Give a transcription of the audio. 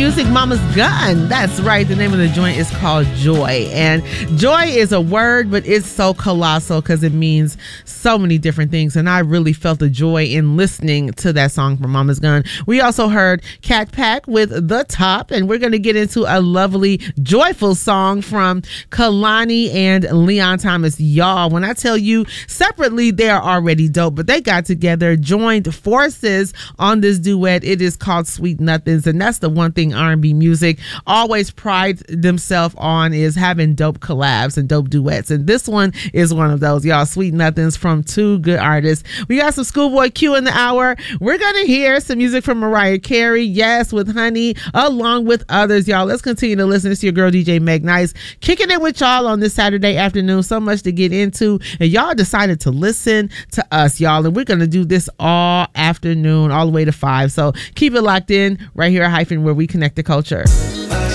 music, Mama's Gun. That's right. The name of the joint is called Joy. And joy is a word, but it's so colossal because it means so many different things. And I really felt the joy in listening to that song from Mama's Gun. We also heard Cat Pack with The Top. And we're going to get into a lovely, joyful song from Kehlani and Leon Thomas. Y'all, when I tell you separately, they are already dope, but they got together, joined forces on this duet. It is called Sweet Nothings. And that's the one thing R&B music always prides themselves on, is having dope collabs and dope duets. And this one is one of those, y'all. Sweet Nothings from two good artists. We got some Schoolboy Q in the hour. We're going to hear some music from Mariah Carey, yes, with Honey, along with others, y'all. Let's continue to listen. It's your girl, DJ Meg Nice, kicking it with y'all on this Saturday afternoon. So much to get into. And y'all decided to listen to us, y'all. And we're going to do this all afternoon, all the way to 5. So keep it locked in right here at Hyphen, where we connect the culture.